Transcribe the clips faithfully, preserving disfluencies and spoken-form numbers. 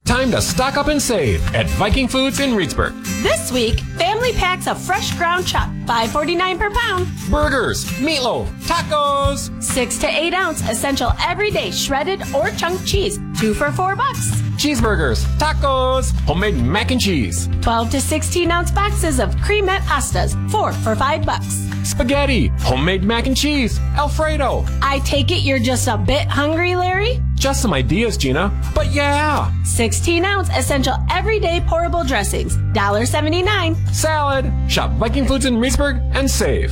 Time to stock up and save at Viking Foods in Reedsburg. This week, family packs of fresh ground chuck, five forty-nine per pound. Burgers, meatloaf, tacos. Six to eight ounce essential everyday shredded or chunk cheese, two for four bucks. Cheeseburgers, tacos, homemade mac and cheese. twelve to sixteen ounce boxes of cremette pastas, four for five bucks. Spaghetti, homemade mac and cheese, Alfredo. I take it you're just a bit hungry, Larry? Just some ideas, Gina. But yeah. sixteen ounce essential everyday pourable dressings, one seventy-nine. Salad. Shop Viking Foods in Reedsburg and save.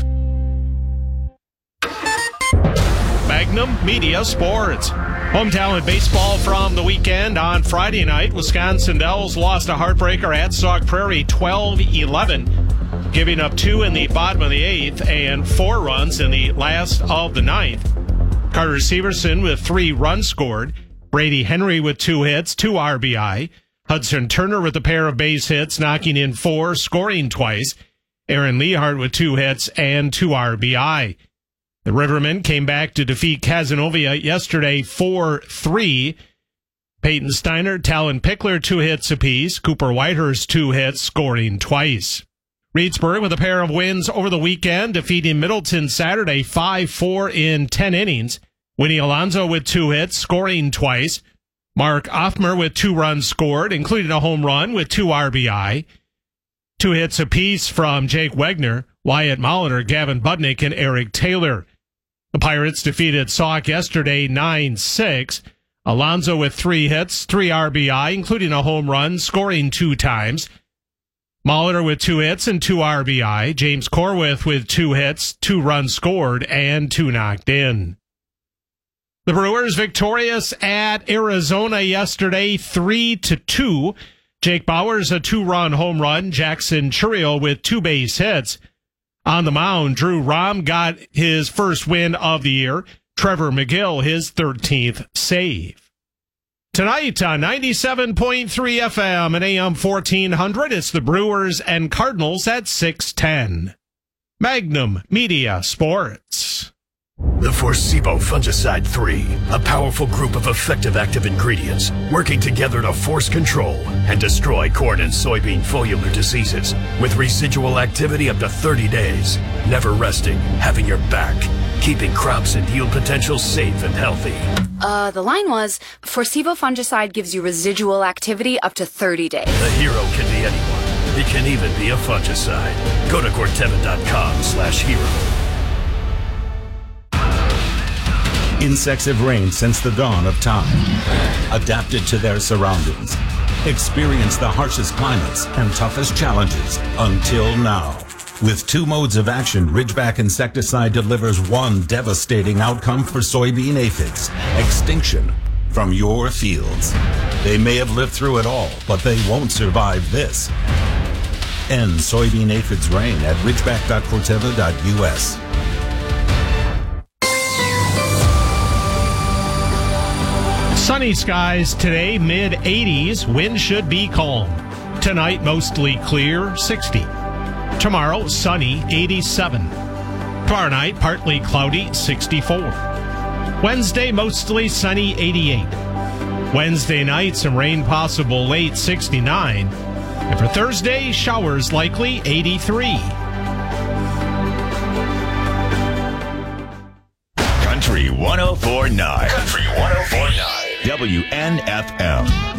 Magnum Media Sports. Home talent baseball from the weekend. On Friday night, Wisconsin Dells lost a heartbreaker at Sauk Prairie twelve eleven, giving up two in the bottom of the eighth and four runs in the last of the ninth. Carter Severson with three runs scored. Brady Henry with two hits, two R B I. Hudson Turner with a pair of base hits, knocking in four, scoring twice. Aaron Lehart with two hits and two R B I. The Rivermen came back to defeat Cazenovia yesterday four three. Peyton Steiner, Talon Pickler, two hits apiece. Cooper Whitehurst, two hits, scoring twice. Reedsburg with a pair of wins over the weekend, defeating Middleton Saturday five four in ten innings. Winnie Alonso with two hits, scoring twice. Mark Offmer with two runs scored, including a home run with two R B I. Two hits apiece from Jake Wegner, Wyatt Molitor, Gavin Budnick, and Eric Taylor. The Pirates defeated Sauk yesterday nine six. Alonso with three hits, three R B I, including a home run, scoring two times. Molitor with two hits and two R B I. James Corwith with two hits, two runs scored, and two knocked in. The Brewers victorious at Arizona yesterday, three to two. Jake Bowers a two-run home run. Jackson Churriel with two base hits. On the mound, Drew Rom got his first win of the year. Trevor McGill his thirteenth save. Tonight on ninety-seven point three F M and A M fourteen hundred, it's the Brewers and Cardinals at six ten. Magnum Media Sports. The Forcibo Fungicide three, a powerful group of effective active ingredients working together to force control and destroy corn and soybean foliar diseases with residual activity up to thirty days, never resting, having your back, keeping crops and yield potential safe and healthy. Uh, the line was, Forcibo Fungicide gives you residual activity up to thirty days. The hero can be anyone. It can even be a fungicide. Go to Corteva.com slash hero. Insects have reigned since the dawn of time, adapted to their surroundings, experienced the harshest climates and toughest challenges until now. With two modes of action, Ridgeback insecticide delivers one devastating outcome for soybean aphids: extinction from your fields. They may have lived through it all, but they won't survive this. End soybean aphids reign at ridgeback dot corteva dot U S. Sunny skies today, mid eighties. Wind should be calm. Tonight, mostly clear, sixty. Tomorrow, sunny, eighty-seven. Tomorrow night, partly cloudy, sixty-four. Wednesday, mostly sunny, eighty-eight. Wednesday night, some rain possible late, sixty-nine. And for Thursday, showers likely, eighty-three. Country one oh four point nine. Country one oh four point nine. W N F M.